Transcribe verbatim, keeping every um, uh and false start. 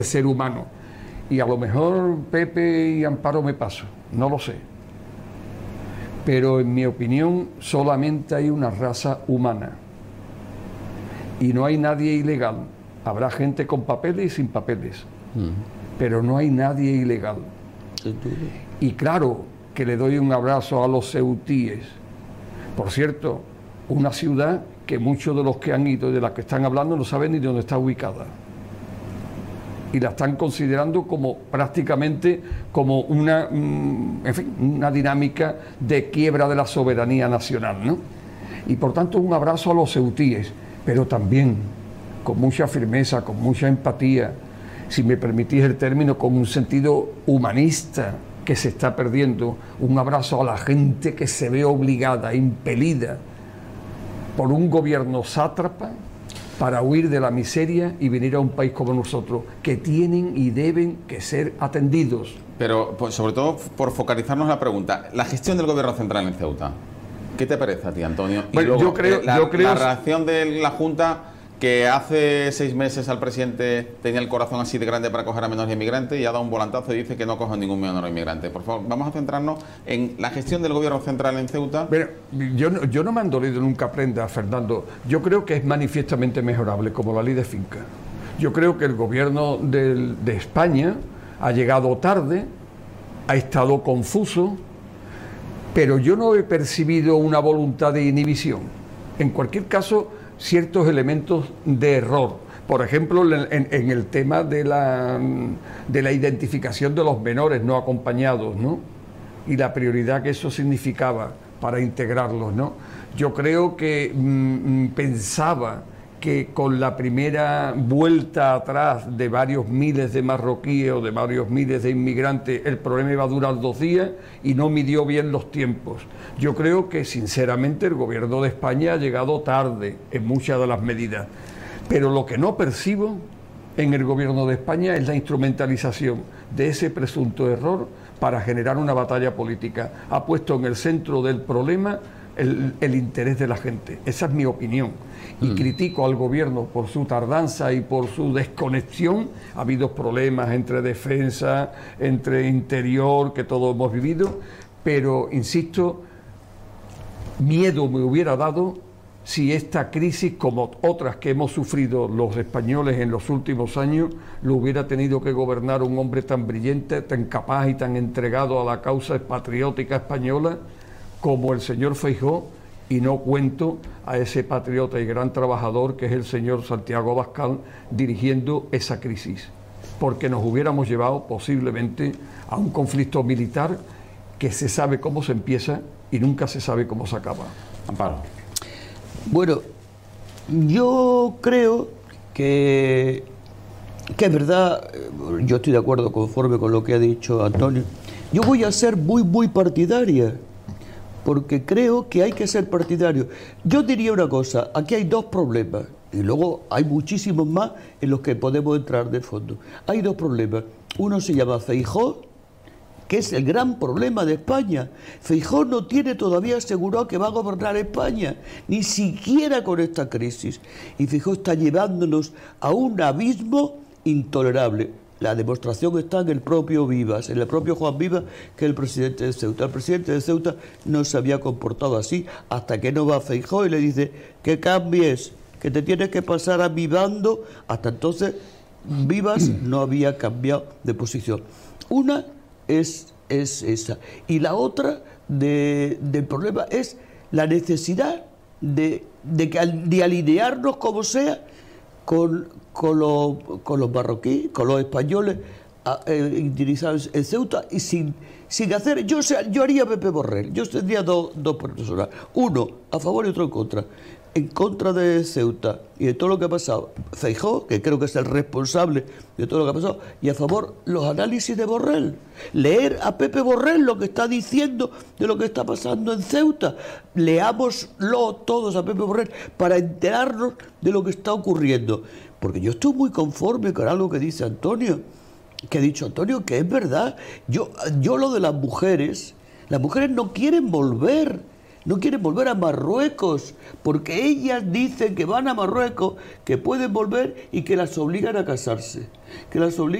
ser humano. Y a lo mejor Pepe y Amparo me paso, no lo sé. Pero en mi opinión solamente hay una raza humana. Y no hay nadie ilegal. Habrá gente con papeles y sin papeles. Uh-huh. Pero no hay nadie ilegal. Y claro que le doy un abrazo a los ceutíes. Por cierto, una ciudad que muchos de los que han ido y de las que están hablando no saben ni dónde está ubicada. Y la están considerando como prácticamente como una, en fin, una dinámica de quiebra de la soberanía nacional, ¿no? Y por tanto un abrazo a los ceutíes, pero también con mucha firmeza, con mucha empatía, si me permitís el término, con un sentido humanista que se está perdiendo, un abrazo a la gente que se ve obligada, impelida por un gobierno sátrapa para huir de la miseria y venir a un país como nosotros, que tienen y deben que ser atendidos. Pero, pues, sobre todo, por focalizarnos en la pregunta, la gestión del gobierno central en Ceuta, ¿qué te parece a ti, Antonio? Y bueno, luego, yo creo, la, yo creo... la reacción de la Junta, que hace seis meses al presidente tenía el corazón así de grande para coger a menores inmigrantes y ha dado un volantazo y dice que no coge ningún menor inmigrante. Por favor, vamos a centrarnos en la gestión del gobierno central en Ceuta. Pero yo, no, yo no me han dolido nunca prenda, Fernando. Yo creo que es manifiestamente mejorable, como la ley de finca. Yo creo que el gobierno del, de España ha llegado tarde, ha estado confuso, pero yo no he percibido una voluntad de inhibición. En cualquier caso, ciertos elementos de error. Por ejemplo, en, en el tema de la, de la identificación de los menores no acompañados, ¿no? Y la prioridad que eso significaba para integrarlos, ¿no? Yo creo que mmm, pensaba que con la primera vuelta atrás de varios miles de marroquíes o de varios miles de inmigrantes, el problema iba a durar dos días y no midió bien los tiempos. Yo creo que, sinceramente, el gobierno de España ha llegado tarde en muchas de las medidas. Pero lo que no percibo en el gobierno de España es la instrumentalización de ese presunto error para generar una batalla política. Ha puesto en el centro del problema el, el interés de la gente. Esa es mi opinión. Y mm. critico al gobierno por su tardanza y por su desconexión. Ha habido problemas entre defensa, entre interior, que todos hemos vivido, pero, insisto, miedo me hubiera dado si esta crisis, como otras que hemos sufrido los españoles en los últimos años, lo hubiera tenido que gobernar un hombre tan brillante, tan capaz y tan entregado a la causa patriótica española como el señor Feijóo, y no cuento a ese patriota y gran trabajador que es el señor Santiago Abascal dirigiendo esa crisis, porque nos hubiéramos llevado posiblemente a un conflicto militar que se sabe cómo se empieza y nunca se sabe cómo se acaba. Amparo. Bueno, yo creo que, que es verdad, yo estoy de acuerdo conforme con lo que ha dicho Antonio. Yo voy a ser muy, muy partidaria, porque creo que hay que ser partidario. Yo diría una cosa, aquí hay dos problemas, y luego hay muchísimos más en los que podemos entrar de fondo. Hay dos problemas. Uno se llama Feijóo, que es el gran problema de España. Feijóo no tiene todavía asegurado que va a gobernar España, ni siquiera con esta crisis. Y Feijóo está llevándonos a un abismo intolerable. La demostración está en el propio Vivas, en el propio Juan Vivas, que es el presidente de Ceuta. El presidente de Ceuta no se había comportado así hasta que no va Feijóo y le dice que cambies, que te tienes que pasar avivando. Hasta entonces Vivas no había cambiado de posición. Una es, es esa. Y la otra de, del problema es la necesidad de, de, de alinearnos como sea con, con, los, con los marroquíes, con los españoles eh, indirizados en Ceuta y sin, sin hacer... Yo, o sea, yo haría Pepe Borrell. Yo tendría dos, dos personas. Uno a favor y otro en contra. En contra de Ceuta y de todo lo que ha pasado Feijóo, que creo que es el responsable de todo lo que ha pasado, y a favor los análisis de Borrell. Leer a Pepe Borrell lo que está diciendo de lo que está pasando en Ceuta. Leámoslo todos a Pepe Borrell para enterarnos de lo que está ocurriendo. Porque yo estoy muy conforme con algo que dice Antonio, que ha dicho Antonio, que es verdad. Yo, yo lo de las mujeres, las mujeres no quieren volver. no quieren volver a Marruecos, porque ellas dicen que van a Marruecos, que pueden volver y que las obligan a casarse, que las obligan